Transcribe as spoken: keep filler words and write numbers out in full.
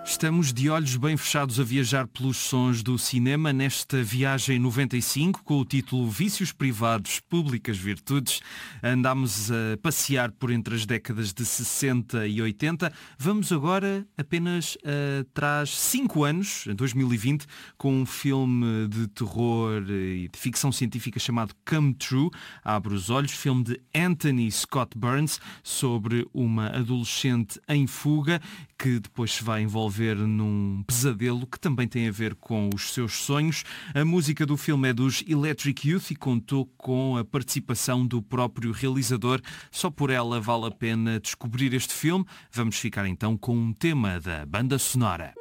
Estamos de olhos bem fechados a viajar pelos sons do cinema nesta viagem noventa e cinco com o título Vícios Privados, Públicas Virtudes. Andámos a passear por entre as décadas de sessenta e oitenta. Vamos agora apenas atrás cinco anos, em dois mil e vinte, com um filme de terror e de ficção científica chamado Come True. Abre os olhos, filme de Anthony Scott Burns sobre uma adolescente em fuga que depois se vai envolver num pesadelo que também tem a ver com os seus sonhos. A música do filme é dos Electric Youth e contou com a participação do próprio realizador. Só por ela vale a pena descobrir este filme. Vamos ficar então com um tema da banda sonora.